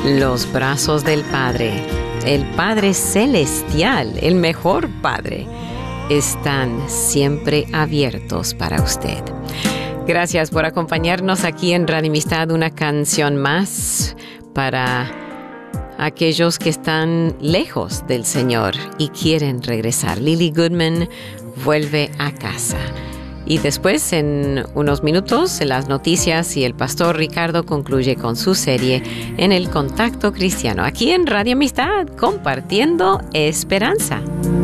Los brazos del Padre, el Padre Celestial, el mejor Padre, están siempre abiertos para usted. Gracias por acompañarnos aquí en Radio Amistad, una canción más para aquellos que están lejos del Señor y quieren regresar. Lily Goodman, Vuelve a casa. Y después, en unos minutos, las noticias y el pastor Ricardo concluye con su serie en el Contacto Cristiano, aquí en Radio Amistad, compartiendo esperanza.